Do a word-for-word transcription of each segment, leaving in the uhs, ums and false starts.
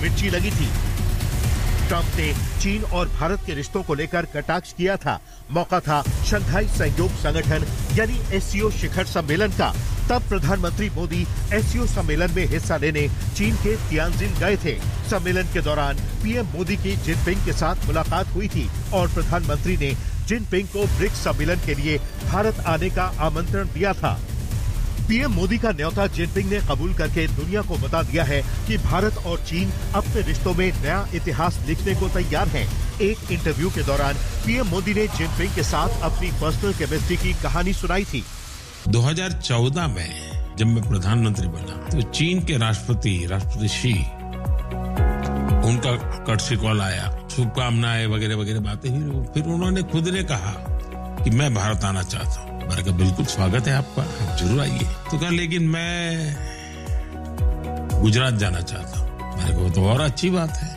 मिर्ची लगी थी। ट्रंप ने चीन और भारत के रिश्तों को लेकर कटाक्ष किया था। मौका था शंघाई सहयोग संगठन यानी एस सी ओ शिखर सम्मेलन का। तब प्रधानमंत्री मोदी एस सी ओ सम्मेलन में हिस्सा लेने चीन के तियानजिन गए थे। सम्मेलन के दौरान पीएम मोदी की जिनपिंग के साथ मुलाकात हुई थी और प्रधानमंत्री ने जिनपिंग को ब्रिक्स सम्मेलन के लिए भारत आने का आमंत्रण दिया था। पीएम मोदी का न्योता जिनपिंग ने कबूल करके दुनिया को बता दिया है कि भारत और चीन अपने रिश्तों में नया इतिहास लिखने को तैयार हैं। एक इंटरव्यू के दौरान पीएम मोदी ने जिनपिंग के साथ अपनी पर्सनल केमिस्ट्री की कहानी सुनाई थी। दो हज़ार चौदह में जब मैं प्रधानमंत्री बना तो चीन के राष्ट्रपति राष्ट्रपति शी उनका कर्टसी कॉल आया, शुभकामनाएं वगैरह वगैरह बातें हुई। फिर उन्होंने खुद ने कहा कि मैं भारत आना चाहता हूँ। मैंने कहा बिल्कुल स्वागत है आपका, आप जरूर आइए। तो कहा लेकिन मैं गुजरात जाना चाहता हूँ। मैंने कहा तो और अच्छी बात है।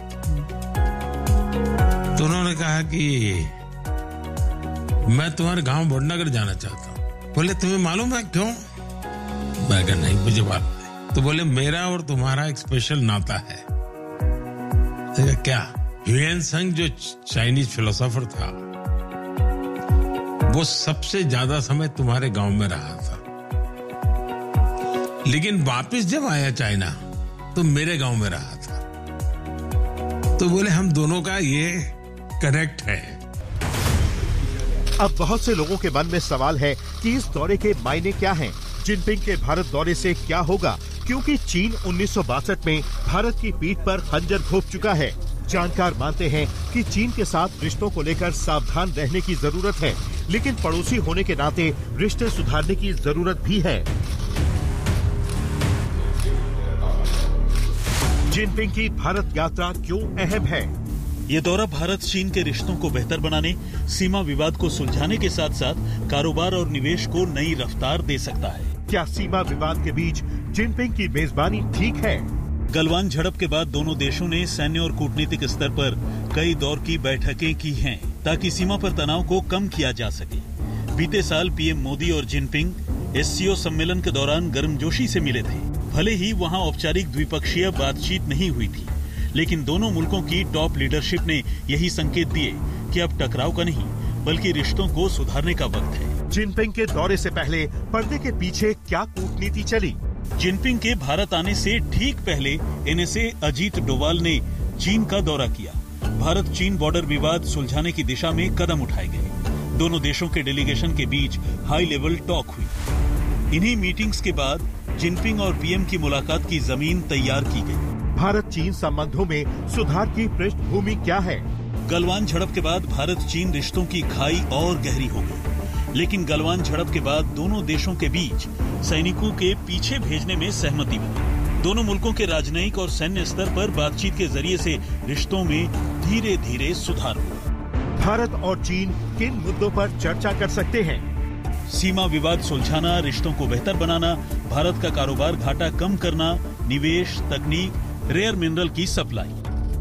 तो उन्होंने कहा कि मैं तुम्हारे गांव वडनगर जाना चाहता हूँ। बोले तुम्हें मालूम है क्यों? मैं कहा नहीं मुझे मालूम है। तो बोले मेरा और तुम्हारा एक स्पेशल नाता है। तो क्या? ह्यूएन जो चाइनीज फिलोसोफर था वो सबसे ज्यादा समय तुम्हारे गांव में रहा था, लेकिन वापस जब आया चाइना तो मेरे गांव में रहा था। तो बोले हम दोनों का ये कनेक्ट है। अब बहुत से लोगों के मन में सवाल है कि इस दौरे के मायने क्या हैं? जिनपिंग के भारत दौरे से क्या होगा? क्योंकि चीन उन्नीस सौ बासठ में भारत की पीठ पर खंजर घोंप चुका है। जानकार मानते हैं कि चीन के साथ रिश्तों को लेकर सावधान रहने की जरूरत है, लेकिन पड़ोसी होने के नाते रिश्ते सुधारने की जरूरत भी है। जिनपिंग की भारत यात्रा क्यों अहम है? ये दौरा भारत चीन के रिश्तों को बेहतर बनाने, सीमा विवाद को सुलझाने के साथ साथ कारोबार और निवेश को नई रफ्तार दे सकता है। क्या सीमा विवाद के बीच जिनपिंग की मेजबानी ठीक है? गलवान झड़प के बाद दोनों देशों ने सैन्य और कूटनीतिक स्तर पर कई दौर की बैठकें की हैं, ताकि सीमा पर तनाव को कम किया जा सके। बीते साल पीएम मोदी और जिनपिंग एस सी ओ सम्मेलन के दौरान गर्मजोशी से मिले थे। भले ही वहां औपचारिक द्विपक्षीय बातचीत नहीं हुई थी, लेकिन दोनों मुल्कों की टॉप लीडरशिप ने यही संकेत दिए कि अब टकराव का नहीं बल्कि रिश्तों को सुधारने का वक्त है। जिनपिंग के दौरे से पहले पर्दे के पीछे क्या कूटनीति चली? जिनपिंग के भारत आने से ठीक पहले N S A Ajit Doval ने चीन का दौरा किया। भारत चीन बॉर्डर विवाद सुलझाने की दिशा में कदम उठाए गए। दोनों देशों के डेलीगेशन के बीच हाई लेवल टॉक हुई। इन्हीं मीटिंग्स के बाद जिनपिंग और पीएम की मुलाकात की जमीन तैयार की गई। भारत चीन संबंधों में सुधार की पृष्ठभूमि क्या है? गलवान झड़प के बाद भारत चीन रिश्तों की खाई और गहरी हो गई, लेकिन गलवान झड़प के बाद दोनों देशों के बीच सैनिकों के पीछे भेजने में सहमति बनी। दोनों मुल्कों के राजनयिक और सैन्य स्तर पर बातचीत के जरिए से रिश्तों में धीरे धीरे सुधार हुआ। भारत और चीन किन मुद्दों पर चर्चा कर सकते हैं? सीमा विवाद सुलझाना, रिश्तों को बेहतर बनाना, भारत का कारोबार घाटा कम करना, निवेश, तकनीक, रेयर मिनरल की सप्लाई।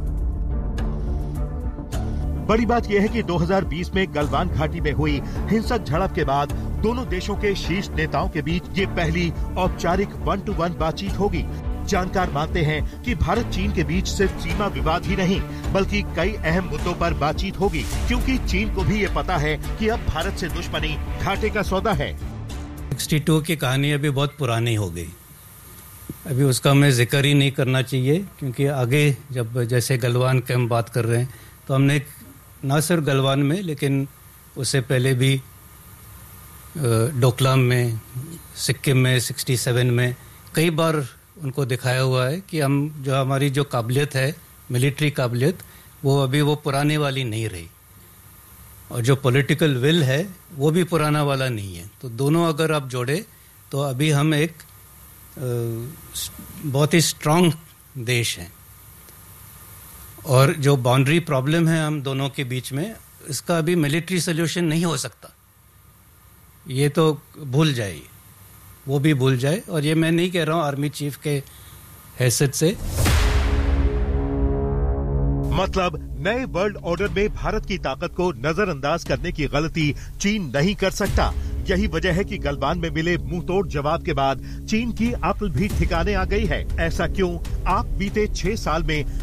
बड़ी बात यह है कि दो हज़ार बीस में गलवान घाटी में हुई हिंसक झड़प के बाद दोनों देशों के शीर्ष नेताओं के बीच ये पहली औपचारिक वन टू वन बातचीत होगी। जानकार मानते हैं कि भारत चीन के बीच सिर्फ सीमा विवाद ही नहीं बल्कि कई अहम मुद्दों पर बातचीत होगी, क्योंकि चीन को भी ये पता है कि अब भारत से दुश्मनी घाटे का सौदा है। बासठ की कहानी अभी बहुत पुरानी हो गई, अभी उसका हमें जिक्र ही नहीं करना चाहिए, क्योंकि आगे जब जैसे गलवान की हम बात कर रहे हैं तो हमने ना सिर्फ गलवान में लेकिन उससे पहले भी डोकलाम में, सिक्किम में, सड़सठ में कई बार उनको दिखाया हुआ है कि हम जो हमारी जो काबिलियत है, मिलिट्री काबिलियत, वो अभी वो पुराने वाली नहीं रही और जो पॉलिटिकल विल है वो भी पुराना वाला नहीं है। तो दोनों अगर आप जोड़े तो अभी हम एक बहुत ही स्ट्रांग देश हैं और जो बाउंड्री प्रॉब्लम है हम दोनों के बीच में, इसका अभी मिलिट्री सोल्यूशन नहीं हो सकता। ये तो भूल जाए, वो भी भूल जाए। और ये मैं नहीं कह रहा हूँ आर्मी चीफ के हैसियत से। मतलब नए वर्ल्ड ऑर्डर में भारत की ताकत को नजरअंदाज करने की गलती चीन नहीं कर सकता। यही वजह है कि गलवान में मिले मुंहतोड़ जवाब के बाद चीन की अक्ल भी ठिकाने आ गई है। ऐसा क्यों? आप बीते छह साल में